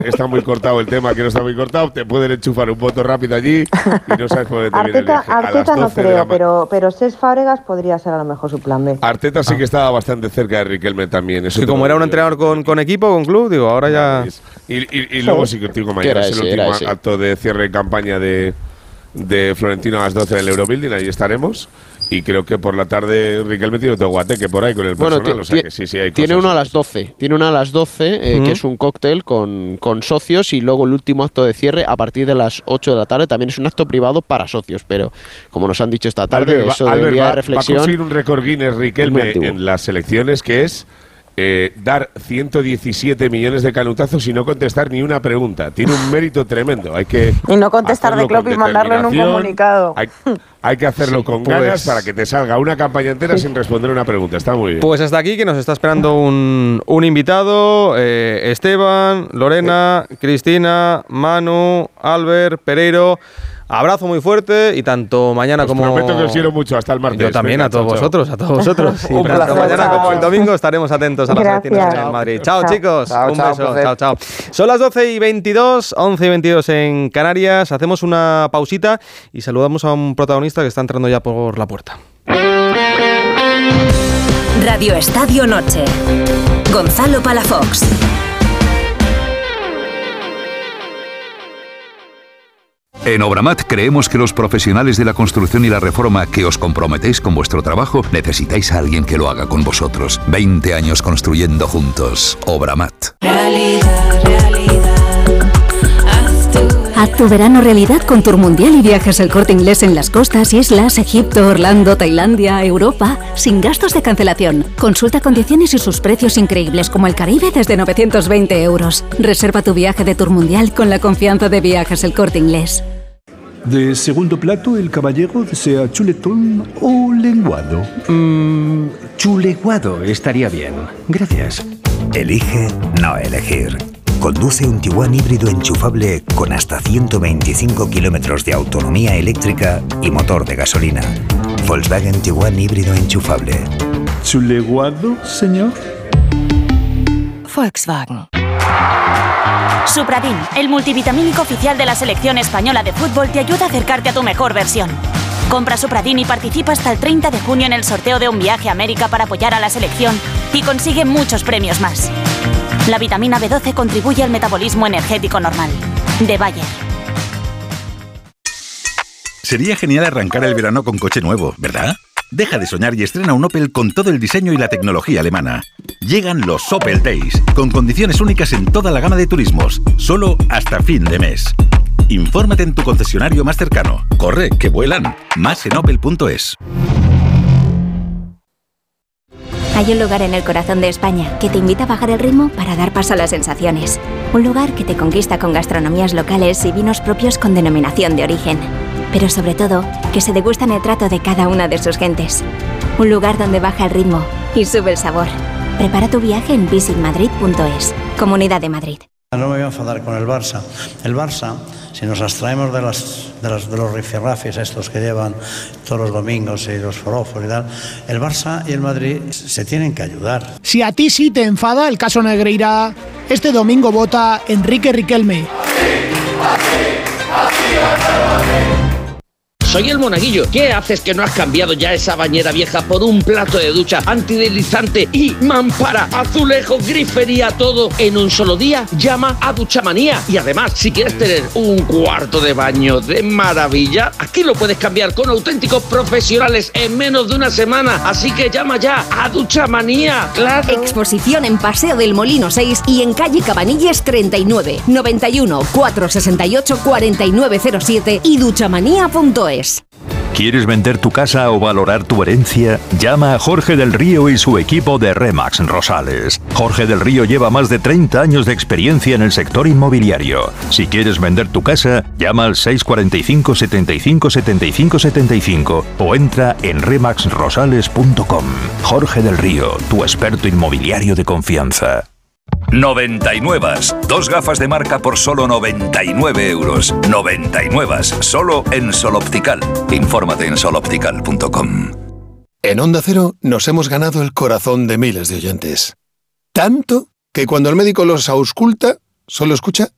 está muy cortado el tema, que no está muy cortado, te pueden enchufar un voto rápido allí y no sabes por dónde te viene el viaje. Arteta no creo, pero Cesc Fábregas podría ser a lo mejor su plan B. Arteta sí que estaba bastante cerca de Riquelme también. Sí, como era un entrenador con equipo, con club, digo, ahora ya… Y luego sí que digo, mañana es el último acto de cierre de campaña de Florentino a las 12 en el Eurobuilding, ahí estaremos. Y creo que por la tarde Riquelme tiene otro guateque por ahí con el personal. O sea que sí, hay tiene cosas. Uno a las 12. Tiene una a las 12, que es un cóctel con socios, y luego el último acto de cierre a partir de las 8 de la tarde. También es un acto privado para socios, pero como nos han dicho esta tarde, eso de día de reflexión… Va a conseguir un récord Guinness Riquelme en las elecciones, que es… dar 117 millones de canutazos y no contestar ni una pregunta. Tiene un mérito tremendo. Hay que y no contestar de Klopp y mandarlo en un comunicado. Hay que hacerlo con ganas para que te salga una campaña entera sin responder una pregunta. Está muy bien. Pues hasta aquí, que nos está esperando un invitado. Esteban, Lorena, Cristina, Manu, Albert, Pereiro. Abrazo muy fuerte y tanto mañana como… prometo que os quiero mucho. Hasta el martes. Yo también, a todos vosotros. Y tanto mañana como el domingo estaremos atentos a las elecciones en Madrid. Chao, chicos. Un beso. Chao. Son las 12:22, 11:22 en Canarias. Hacemos una pausita y saludamos a un protagonista que está entrando ya por la puerta. Radio Estadio Noche. Gonzalo Palafox. En Obramat creemos que los profesionales de la construcción y la reforma que os comprometéis con vuestro trabajo necesitáis a alguien que lo haga con vosotros. 20 años construyendo juntos. Obramat. Haz tu verano realidad con Tour Mundial y viajes El Corte Inglés en las costas, islas, Egipto, Orlando, Tailandia, Europa, sin gastos de cancelación. Consulta condiciones y sus precios increíbles como el Caribe desde 920 euros. Reserva tu viaje de Tour Mundial con la confianza de Viajes El Corte Inglés. De segundo plato, el caballero desea chuletón o lenguado. Chuleguado estaría bien. Gracias. Elige no elegir. Conduce un Tiguan híbrido enchufable con hasta 125 kilómetros de autonomía eléctrica y motor de gasolina. Volkswagen Tiguan híbrido enchufable. ¿Chuleguado, señor? Volkswagen. Supradin, el multivitamínico oficial de la selección española de fútbol, te ayuda a acercarte a tu mejor versión. Compra Supradin y participa hasta el 30 de junio en el sorteo de un viaje a América para apoyar a la selección y consigue muchos premios más. La vitamina B12 contribuye al metabolismo energético normal. De Bayer. Sería genial arrancar el verano con coche nuevo, ¿verdad? Deja de soñar y estrena un Opel con todo el diseño y la tecnología alemana. Llegan los Opel Days, con condiciones únicas en toda la gama de turismos, solo hasta fin de mes. Infórmate en tu concesionario más cercano. Corre, que vuelan. Más en opel.es. Hay un lugar en el corazón de España que te invita a bajar el ritmo para dar paso a las sensaciones. Un lugar que te conquista con gastronomías locales y vinos propios con denominación de origen. Pero sobre todo, que se degusta en el trato de cada una de sus gentes. Un lugar donde baja el ritmo y sube el sabor. Prepara tu viaje en visitmadrid.es. Comunidad de Madrid. No me voy a enfadar con el Barça. El Barça, si nos abstraemos de los rifirrafes estos que llevan todos los domingos y los forofos y tal, el Barça y el Madrid se tienen que ayudar. Si a ti sí te enfada el caso Negreira, este domingo vota Enrique Riquelme. Soy el Monaguillo. ¿Qué haces que no has cambiado ya esa bañera vieja por un plato de ducha antideslizante y mampara, azulejos, grifería, todo en un solo día? Llama a Duchamanía. Y además, si quieres tener un cuarto de baño de maravilla, aquí lo puedes cambiar con auténticos profesionales en menos de una semana. Así que llama ya a Duchamanía. ¡Claro! Exposición en Paseo del Molino 6 y en calle Cabanilles 39, 91 468 4907 y duchamanía.es. ¿Quieres vender tu casa o valorar tu herencia? Llama a Jorge del Río y su equipo de Remax Rosales. Jorge del Río lleva más de 30 años de experiencia en el sector inmobiliario. Si quieres vender tu casa, llama al 645 75 75 75 o entra en remaxrosales.com. Jorge del Río, tu experto inmobiliario de confianza. 99. Dos gafas de marca por solo 99 euros. 99. Solo en Sol Optical. Infórmate en soloptical.com. En Onda Cero nos hemos ganado el corazón de miles de oyentes. Tanto que cuando el médico los ausculta, solo escucha